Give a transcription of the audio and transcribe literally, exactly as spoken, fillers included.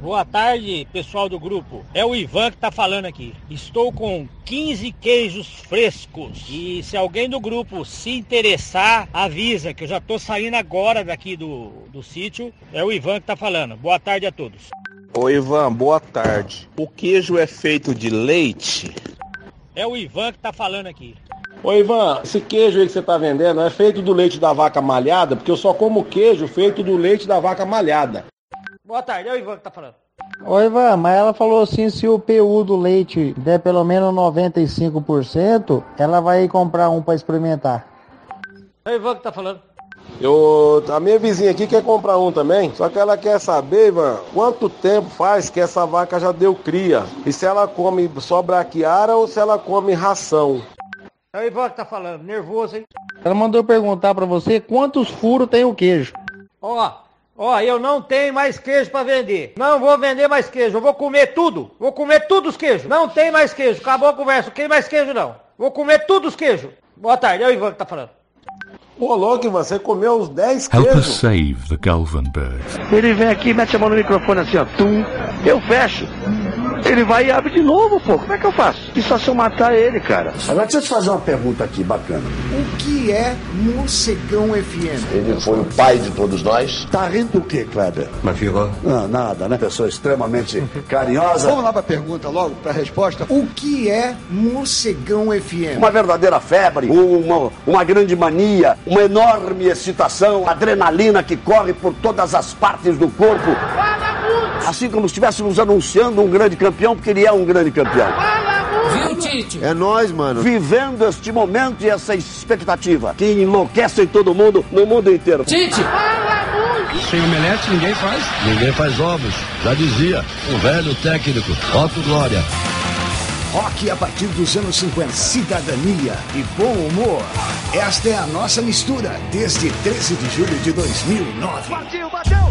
Boa tarde, pessoal do grupo. É o Ivan que tá falando aqui. Estou com quinze queijos frescos. E se alguém do grupo se interessar, avisa que eu já tô saindo agora daqui do, do sítio. É o Ivan que tá falando. Boa tarde a todos. Ô Ivan, boa tarde. O queijo é feito de leite? É o Ivan que tá falando aqui. Ô Ivan, esse queijo aí que você tá vendendo é feito do leite da vaca malhada? Porque eu só como queijo feito do leite da vaca malhada. Boa tarde, é o Ivan que tá falando. Ô Ivan, mas ela falou assim, se o P U do leite der pelo menos noventa e cinco por cento, ela vai comprar um pra experimentar. É o Ivan que tá falando. Eu, a minha vizinha aqui quer comprar um também, só que ela quer saber, Ivan, quanto tempo faz que essa vaca já deu cria? E se ela come só braquiara ou se ela come ração? É o Ivan que tá falando, nervoso, hein? Ela mandou perguntar pra você quantos furos tem o queijo. Ó, ó, eu não tenho mais queijo pra vender. Não vou vender mais queijo, eu vou comer tudo. Vou comer tudo os queijos. Não tem mais queijo, acabou a conversa, não tem mais queijo não. Vou comer tudo os queijos. Boa tarde, é o Ivan que tá falando. Ô louco, Ivan, você comeu os dez Help us queijos? save the Galvan bird. Ele vem aqui, mete a mão no microfone assim, ó, tum, eu fecho. Ele vai e abre de novo, pô. Como é que eu faço? E só se eu matar ele, cara. Agora deixa eu te fazer uma pergunta aqui bacana. O que é Morcegão F M? Ele foi o pai de todos nós. Tá rindo do quê, Kleber? Mas virou. Não, nada, né? Pessoa extremamente carinhosa. Vamos lá pra pergunta logo, pra resposta. O que é Morcegão F M? Uma verdadeira febre, uma, uma grande mania, uma enorme excitação, adrenalina que corre por todas as partes do corpo. Assim como se estivéssemos anunciando um grande campeão, porque ele é um grande campeão. Viu, Tite? É nós, mano. Vivendo este momento e essa expectativa que enlouquece todo mundo, no mundo inteiro. Tite! Sem omelete ninguém faz. Ninguém faz ovos, já dizia o velho técnico Otto Glória. Rock a partir dos anos cinquenta. Cidadania e bom humor. Esta é a nossa mistura, desde treze de julho de dois mil e nove. Partiu, bateu!